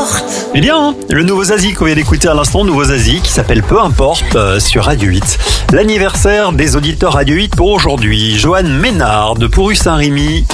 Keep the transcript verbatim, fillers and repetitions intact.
importe. Eh bien, hein, le nouveau Zazie qu'on vient d'écouter à l'instant, nouveau Zazie qui s'appelle Peu importe euh, sur Radio huit. L'anniversaire des auditeurs Radio huit pour aujourd'hui. Joanne Ménard de Pourru-Saint-Rémy.